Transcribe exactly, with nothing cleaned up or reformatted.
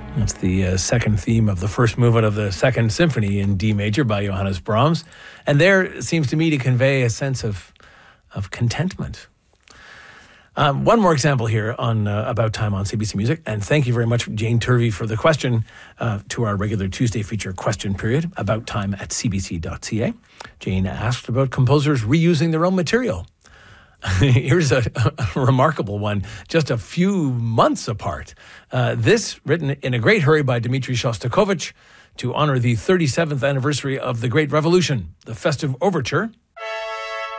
That's the uh, second theme of the first movement of the Second Symphony in D major by Johannes Brahms. And there seems to me to convey a sense of, of contentment. Um, one more example here on uh, About Time on C B C Music. And thank you very much, Jane Turvey, for the question uh, to our regular Tuesday feature question period, about time at c b c dot c a. Jane asked about composers reusing their own material. Here's a, a remarkable one, just a few months apart. Uh, this, written in a great hurry by Dmitri Shostakovich to honor the thirty-seventh anniversary of the Great Revolution. The festive overture